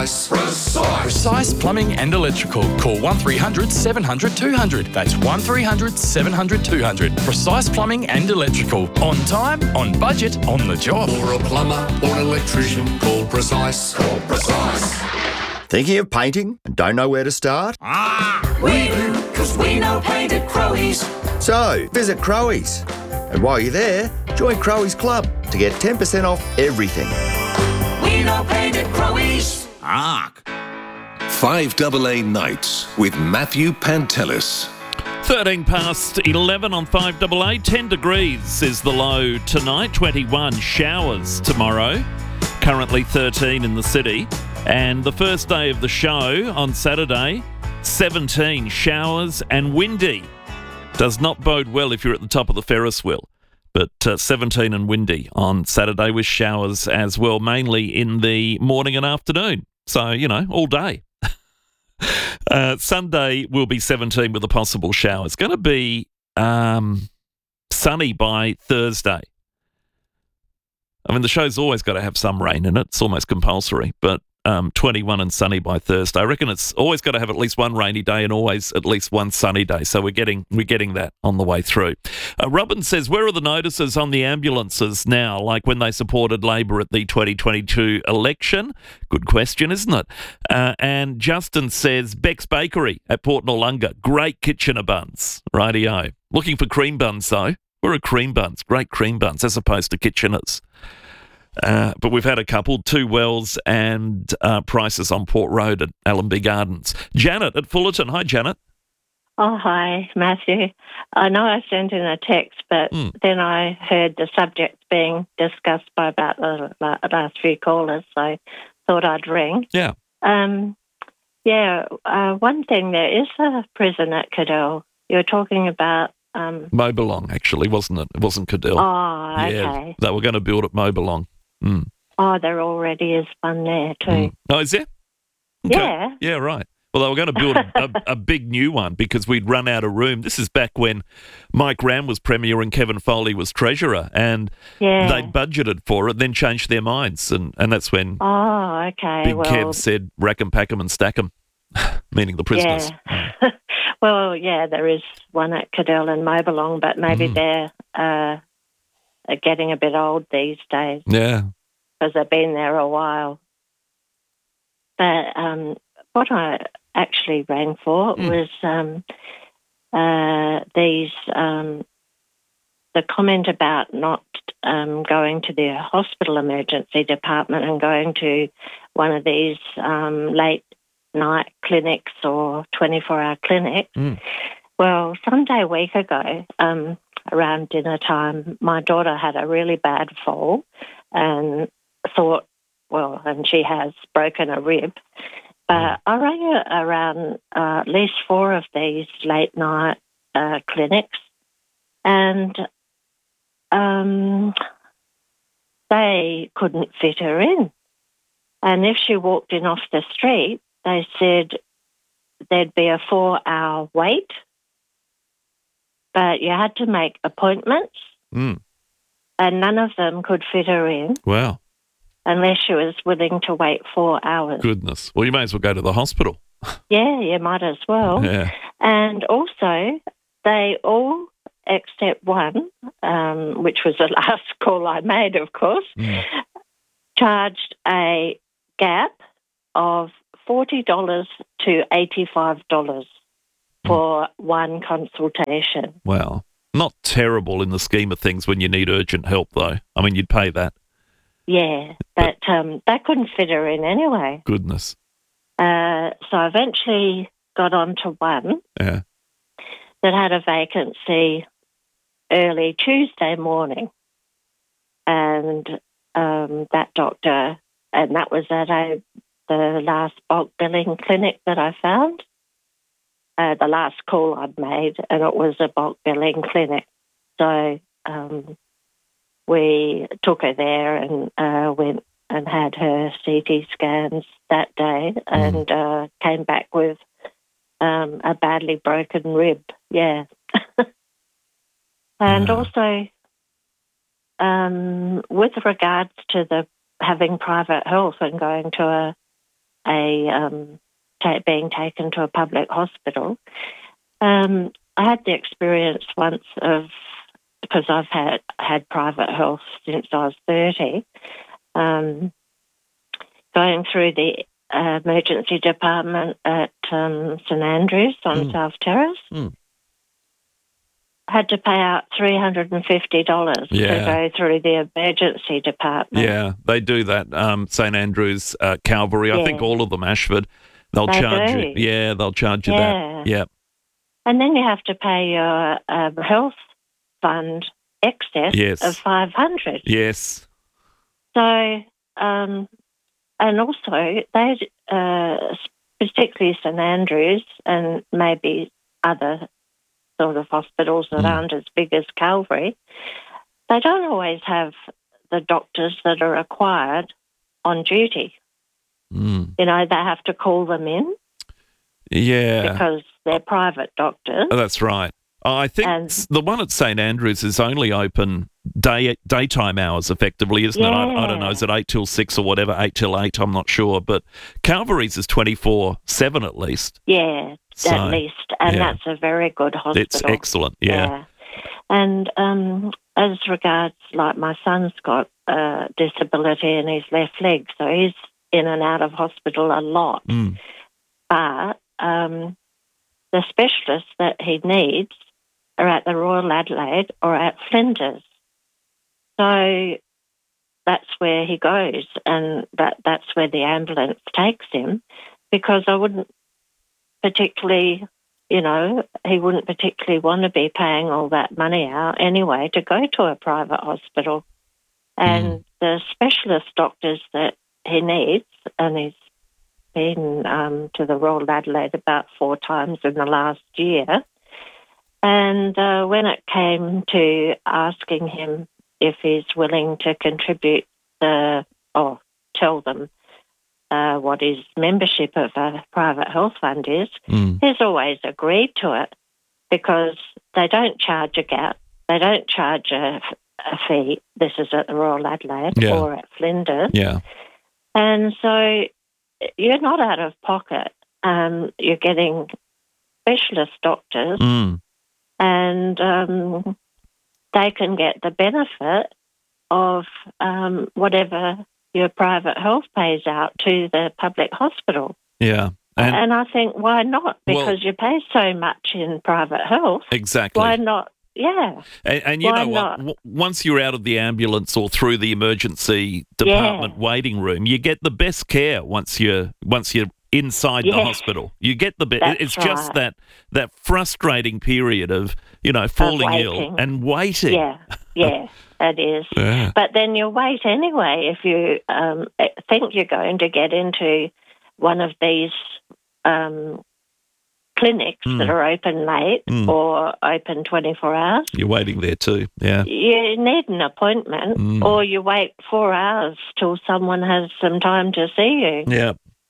Precise. Precise Plumbing and Electrical. Call 1300 700 200. That's 1300 700 200. Precise Plumbing and Electrical. On time, on budget, on the job. For a plumber or an electrician, call Precise. Call Precise. Thinking of painting and don't know where to start? We do, because we know paint at Crowies. So, visit Crowies. And while you're there, join Crowies Club to get 10% off everything. We know paint at Crowies. 5AA Nights with Matthew Pantelis. 13 past 11 on 5AA. 10 degrees is the low tonight. 21 showers tomorrow. Currently 13 in the city. And the first day of the show on Saturday, 17 showers and windy. Does not bode well if you're at the top of the Ferris wheel. But 17 and windy on Saturday with showers as well, mainly in the morning and afternoon. So, you know, all day. Sunday will be 17 with a possible shower. It's going to be sunny by Thursday. I mean, the show's always got to have some rain in it. It's almost compulsory. But 21 and sunny by Thursday. I reckon it's always got to have at least one rainy day and always at least one sunny day. So we're getting that on the way through. Robin says, where are the notices on the ambulances now, like when they supported Labor at the 2022 election? Good question, isn't it? And Justin says, Beck's Bakery at Port Noarlunga. Great Kitchener buns. Rightio. Looking for cream buns, though. Where are cream buns? Great cream buns, as opposed to Kitcheners. But we've had a couple, Two Wells and Prices on Port Road at Allenby Gardens. Janet at Fullerton. Hi, Janet. Oh, hi, Matthew. I know I sent in a text, but then I heard the subject being discussed by about the last few callers, so thought I'd ring. Yeah. One thing, there is a prison at Cadell. You're talking about... Mobilong, actually, wasn't it? It wasn't Cadell. Oh, okay. Yeah, they were going to build at Mobilong. Oh, there already is one there too. Oh, is there? Okay. Yeah. Yeah, right. Well, they were going to build a big new one because we'd run out of room. This is back when Mike Ram was Premier and Kevin Foley was Treasurer, and they budgeted for it, then changed their minds, and that's when Big Kev said, rack 'em, pack 'em and stack 'em, meaning the prisoners. Yeah. Well, yeah, there is one at Cadell and Mobilong, but maybe they're getting a bit old these days. Yeah. Because they've been there a while. But what I actually rang for was the comment about not going to the hospital emergency department and going to one of these late night clinics or 24-hour clinics. Well, someday a week ago, around dinner time, my daughter had a really bad fall and thought, and she has broken a rib. But I rang around at least 4 of these late night clinics, and they couldn't fit her in. And if she walked in off the street, they said there'd be a 4-hour wait, but you had to make appointments, and none of them could fit her in. Wow. Unless she was willing to wait 4 hours. Goodness. Well, you may as well go to the hospital. Yeah, you might as well. Yeah. And also, they all, except one, which was the last call I made, of course, charged a gap of $40 to $85 for one consultation. Wow. Not terrible in the scheme of things when you need urgent help, though. I mean, you'd pay that. Yeah, but they couldn't fit her in anyway. Goodness. So I eventually got onto one that had a vacancy early Tuesday morning. And that doctor, and that was at the last bulk billing clinic that I found, the last call I'd made, and it was a bulk billing clinic. So we took her there and went and had her CT scans that day and came back with a badly broken rib, yeah. And also, with regards to the having private health and going to being taken to a public hospital. I had the experience once of, because I've had private health since I was 30, going through the emergency department at St Andrews on South Terrace. Had to pay out $350 to go through the emergency department. Yeah, they do that. St Andrews, Calvary, I think all of them, Ashford, they'll charge you. Yeah, they'll charge you that. Yeah. And then you have to pay your health fund excess of $500. Yes. So, and also, they, particularly St Andrews and maybe other sort of hospitals that aren't as big as Calvary, they don't always have the doctors that are required on duty. You know, they have to call them in. Yeah. Because they're private doctors. Oh, that's right. I think the one at St Andrews is only open daytime hours, effectively, isn't it? I don't know, is it 8 till 6 or whatever, 8 till 8, I'm not sure. But Calvary's is 24/7 at least. Yeah, at least. And that's a very good hospital. It's excellent, yeah. And as regards, like, my son's got a disability in his left leg, so he's in and out of hospital a lot. But the specialists that he needs are at the Royal Adelaide or at Flinders. So that's where he goes, and that's where the ambulance takes him, because I wouldn't particularly, you know, he wouldn't particularly want to be paying all that money out anyway to go to a private hospital. And the specialist doctors that he needs, and he's been to the Royal Adelaide about 4 times in the last year. And when it came to asking him if he's willing to contribute tell them what his membership of a private health fund is, he's always agreed to it, because they don't charge a gap, they don't charge a fee. This is at the Royal Adelaide or at Flinders. Yeah. And so you're not out of pocket. You're getting specialist doctors, and they can get the benefit of whatever your private health pays out to the public hospital. Yeah. And I think, why not? Because you pay so much in private health. Exactly. Why not? Yeah. And you know what? Once you're out of the ambulance or through the emergency department waiting room, you get the best care once you're inside the hospital. You get the best. It's just that frustrating period of, you know, falling ill and waiting. Yeah, it is. Yeah. But then you wait anyway if you think you're going to get into one of these clinics that are open late or open 24 hours. You're waiting there too, yeah. You need an appointment, or you wait 4 hours till someone has some time to see you. Yeah.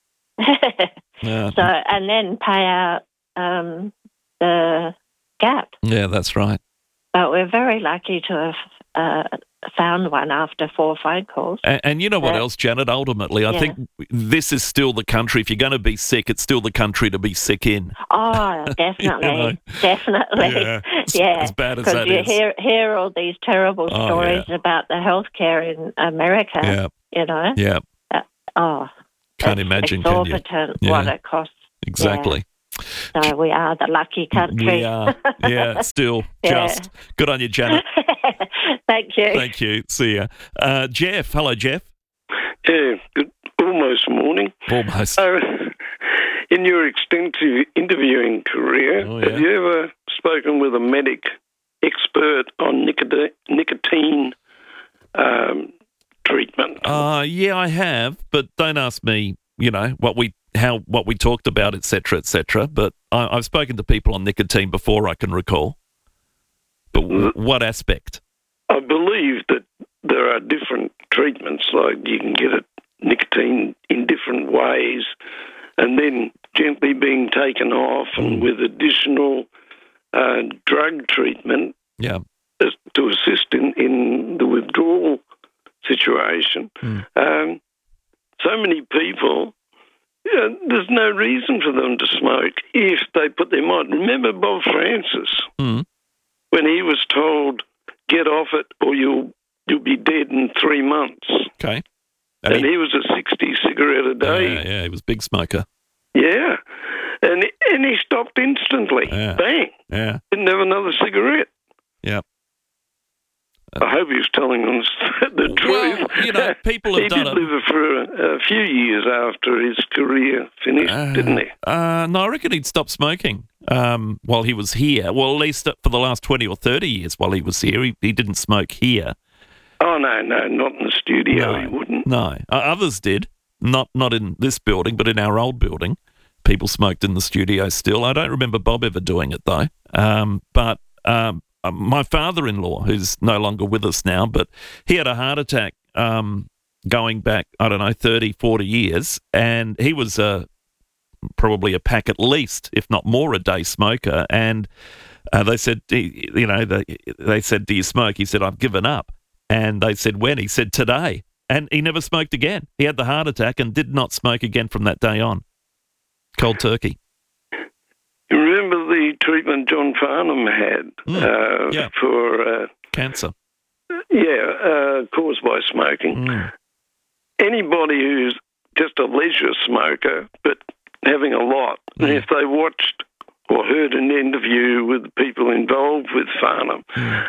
So, and then pay out the gap. Yeah, that's right. But we're very lucky to have found one after 4 phone calls. And you know what else, Janet? Ultimately, I think this is still the country. If you're going to be sick, it's still the country to be sick in. Oh, definitely. You know? Definitely. Yeah. As bad as that is. Because you hear all these terrible stories about the healthcare in America, you know? Yeah. Can't it's imagine, exorbitant can you? what it costs. Exactly. Yeah. So we are the lucky country. We are. Yeah, still. Just. Good on you, Janet. Thank you. Thank you. See ya. Jeff. Hello, Jeff. Yeah, good. Almost morning. Almost. In your extensive interviewing career, have you ever spoken with a medic expert on nicotine treatment? Yeah, I have, but don't ask me, you know, what we talked about, etc., etc. But I've spoken to people on nicotine before, I can recall. But what aspect? I believe that there are different treatments, like you can get nicotine in different ways, and then gently being taken off, and with additional drug treatment to assist in the withdrawal situation. So many people there's no reason for them to smoke if they put their mind. Remember Bob Francis when he was told, "Get off it, or you'll be dead in 3 months." Okay. And he was a 60 cigarette a day. Yeah, he was a big smoker. Yeah. And he stopped instantly. Yeah. Bang. Yeah. Didn't have another cigarette. Yeah. I hope he was telling us the truth. Well, people have done it. He did live for a few years after his career finished, didn't he? No, I reckon he'd stopped smoking while he was here. Well, at least for the last 20 or 30 years while he was here. He didn't smoke here. Oh, no, not in the studio, he wouldn't. No, others did. Not in this building, but in our old building. People smoked in the studio still. I don't remember Bob ever doing it, though. But my father-in-law, who's no longer with us now, but he had a heart attack going back, 30, 40 years, and he was probably a pack at least, if not more, a day smoker. And they said, they said, "Do you smoke?" He said, "I've given up." And they said, "When?" He said, "Today." And he never smoked again. He had the heart attack and did not smoke again from that day on. Cold turkey. You remember the treatment John Farnham had for cancer? Caused by smoking. Anybody who's just a leisure smoker, but having a lot, and if they watched or heard an interview with the people involved with Farnham,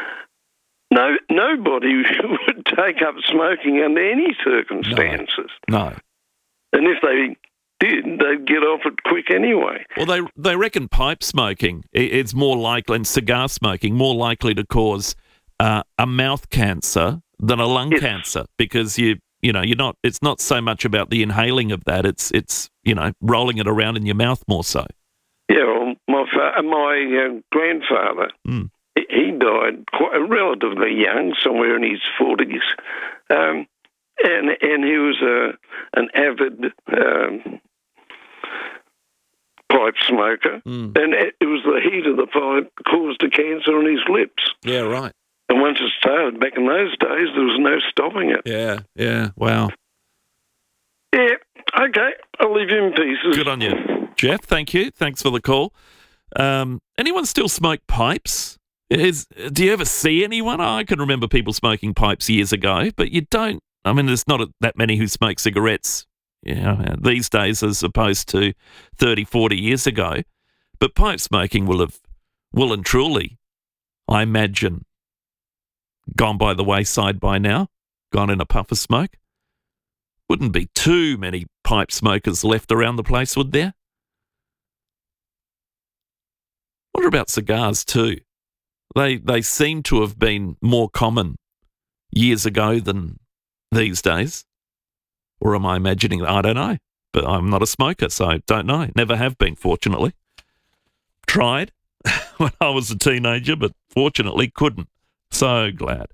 nobody would take up smoking under any circumstances. No. And if they did, they'd get off it quick anyway. Well, they reckon pipe smoking it's more likely, and cigar smoking more likely to cause a mouth cancer than a lung cancer, because you're not. It's not so much about the inhaling of that. It's rolling it around in your mouth more so. Yeah, well, my grandfather. He died quite relatively young, somewhere in his 40s, and he was an avid pipe smoker, and it was the heat of the pipe that caused the cancer on his lips. Yeah, right. And once it started, back in those days, there was no stopping it. Yeah, wow. Yeah, okay, I'll leave you in pieces. Good on you, Jeff. Thank you. Thanks for the call. Anyone still smoke pipes? Do you ever see anyone? I can remember people smoking pipes years ago, but you don't. I mean, there's not that many who smoke cigarettes these days as opposed to 30, 40 years ago. But pipe smoking will and truly, I imagine, gone by the wayside by now, gone in a puff of smoke. Wouldn't be too many pipe smokers left around the place, would there? What about cigars too? They seem to have been more common years ago than these days. Or am I imagining that? I don't know. But I'm not a smoker, so don't know. Never have been, fortunately. Tried when I was a teenager, but fortunately couldn't. So glad.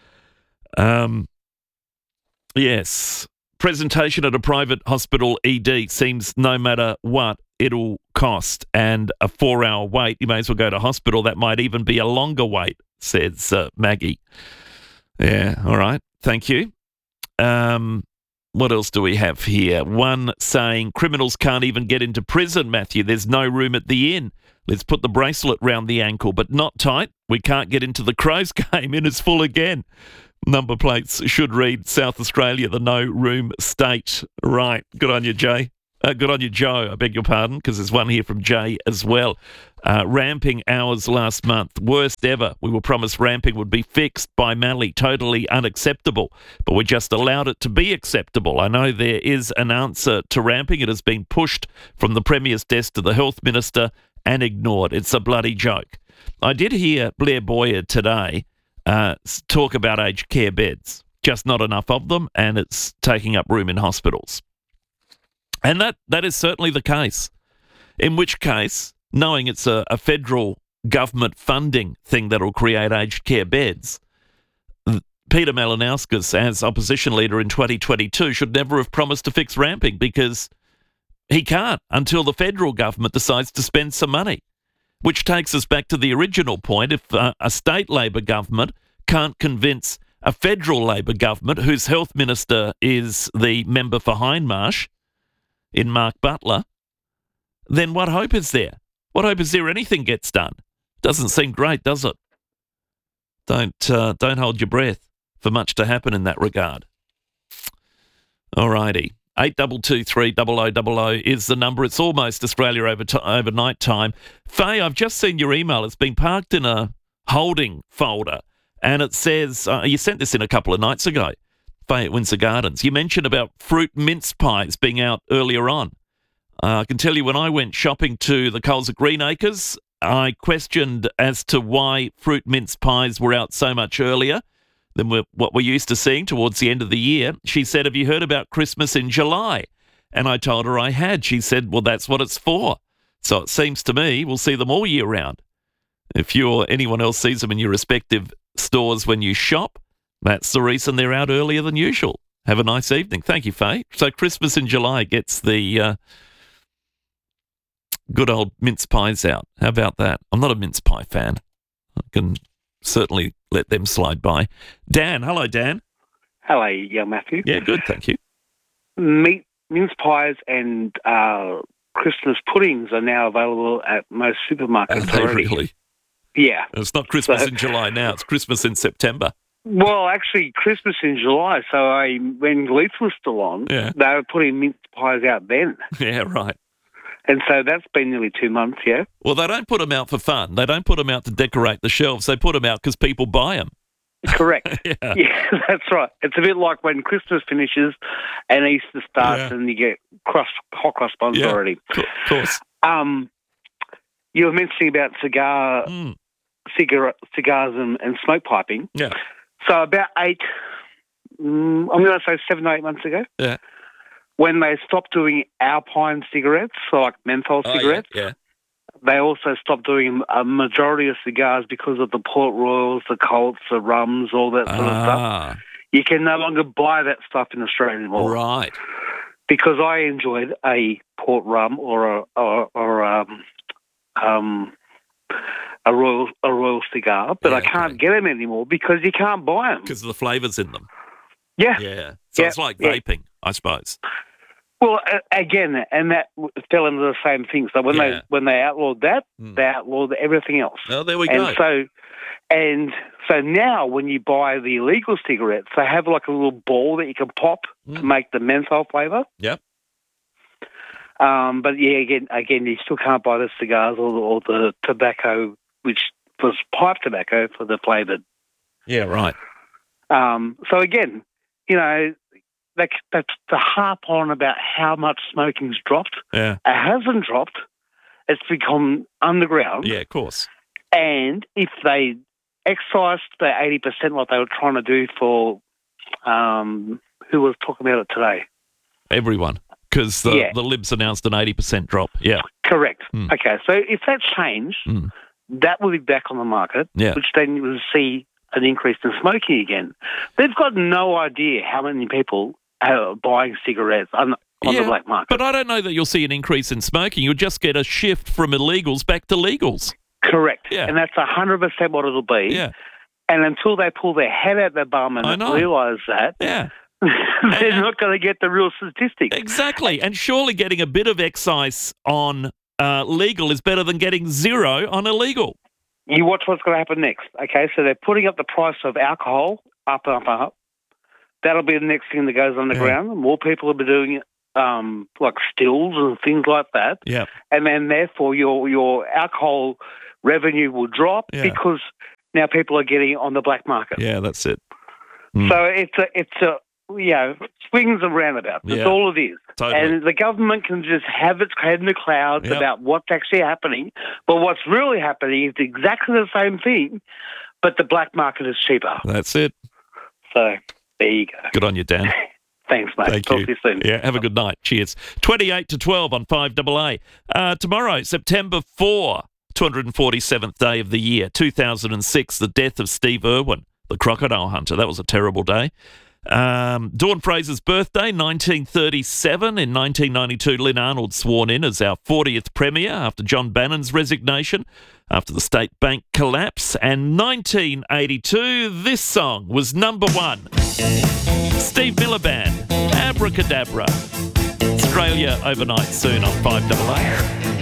Yes. Presentation at a private hospital ED seems no matter what, it'll cost. And a 4-hour wait, you may as well go to hospital. That might even be a longer wait, says Maggie. Yeah, all right. Thank you. What else do we have here? One saying criminals can't even get into prison, Matthew. There's no room at the inn. Let's put the bracelet round the ankle, but not tight. We can't get into the Crows game. Inn is full again. Number plates should read South Australia, the no room state. Right. Good on you, Jay. Good on you, Joe. I beg your pardon, because there's one here from Jay as well. Ramping hours last month. Worst ever. We were promised ramping would be fixed by Mallee. Totally unacceptable. But we just allowed it to be acceptable. I know there is an answer to ramping. It has been pushed from the Premier's desk to the Health Minister and ignored. It's a bloody joke. I did hear Blair Boyer today talk about aged care beds. Just not enough of them, and it's taking up room in hospitals. And that is certainly the case. In which case, knowing it's a federal government funding thing that will create aged care beds, Peter Malinauskas, as opposition leader in 2022, should never have promised to fix ramping, because he can't until the federal government decides to spend some money. Which takes us back to the original point. If a state Labor government can't convince a federal Labor government, whose health minister is the member for Hindmarsh, in Mark Butler, then what hope is there? What hope is there anything gets done? Doesn't seem great, does it? Don't hold your breath for much to happen in that regard. All righty. 8223 0000 is the number. It's almost Australia overnight time. Faye, I've just seen your email. It's been parked in a holding folder, and it says, you sent this in a couple of nights ago, Faye at Windsor Gardens. You mentioned about fruit mince pies being out earlier on. I can tell you when I went shopping to the Coles at Greenacres, I questioned as to why fruit mince pies were out so much earlier than what we're used to seeing towards the end of the year. She said, have you heard about Christmas in July? And I told her I had. She said, well, that's what it's for. So it seems to me we'll see them all year round. If you or anyone else sees them in your respective stores when you shop, that's the reason they're out earlier than usual. Have a nice evening. Thank you, Faye. So Christmas in July gets the good old mince pies out. How about that? I'm not a mince pie fan. I can certainly let them slide by. Dan, hello, Dan. Hello, young Matthew. Yeah, good, thank you. Mince pies and Christmas puddings are now available at most supermarkets Are they already. really? Yeah. It's not Christmas in July now. It's Christmas in September. Well, actually, Christmas in July. So when Leith was still on, Yeah. they were putting mince pies out then. Yeah, right. And so that's been nearly 2 months, yeah? Well, they don't put them out for fun. They don't put them out to decorate the shelves. They put them out because people buy them. Correct. Yeah. Yeah, that's right. It's a bit like when Christmas finishes and Easter starts and you get hot cross buns Yeah, already. of course. You were mentioning about cigars and smoke piping. Yeah. So about I'm going to say 7 or 8 months ago, Yeah. when they stopped doing Alpine cigarettes, so like menthol cigarettes, Yeah. they also stopped doing a majority of cigars because of the Port Royals, the Colts, the rums, all that sort of stuff. You can no longer buy that stuff in Australia anymore. Right. Because I enjoyed a port rum or a royal cigar, but Yeah, I can't okay. get them anymore because you can't buy them. Because of the flavours in them. Yeah. Yeah. So it's like vaping, I suppose. Well, again, and that fell into the same thing. So when they outlawed that, they outlawed everything else. Oh, there we go. So now when you buy the illegal cigarettes, they have like a little ball that you can pop to make the menthol flavour. Yep. But yeah, again, you still can't buy the cigars or the tobacco, which was pipe tobacco for the flavoured. Yeah, right. So again, you know, that's to harp on about how much smoking's dropped. Yeah. It hasn't dropped. It's become underground. Yeah, of course. And if they excised the 80% like they were trying to do for, who was talking about it today? Everyone. Because the Libs announced an 80% drop. Yeah. Correct. Okay, so if that changed, that will be back on the market, which then you will see an increase in smoking again. They've got no idea how many people are buying cigarettes on the black market. But I don't know that you'll see an increase in smoking. You'll just get a shift from illegals back to legals. Correct. Yeah. And that's 100% what it'll be. Yeah. And until they pull their head out their bum and realise that, they're not going to get the real statistics. Exactly. And surely getting a bit of excise on legal is better than getting zero on illegal. You watch what's going to happen next. Okay, so they're putting up the price of alcohol up. That'll be the next thing that goes underground. More people will be doing it, like stills and things like that. Yeah. And then therefore your alcohol revenue will drop because now people are getting on the black market. Yeah, that's it. So it's a swings and roundabouts. That's all it is. Totally. And the government can just have its head in the clouds about what's actually happening. But what's really happening is exactly the same thing, but the black market is cheaper. That's it. So there you go. Good on you, Dan. Thanks, mate. Thank Talk you. to you soon. Yeah, have a good night. Cheers. 28 to 12 on 5AA. Tomorrow, September 4, 247th day of the year, 2006, the death of Steve Irwin, the crocodile hunter. That was a terrible day. Dawn Fraser's birthday, 1937. In 1992, Lynn Arnold sworn in as our 40th Premier after John Bannon's resignation, after the State Bank collapse. And 1982, this song was number one. Steve Miller Band, Abracadabra. Australia overnight soon on 5AA.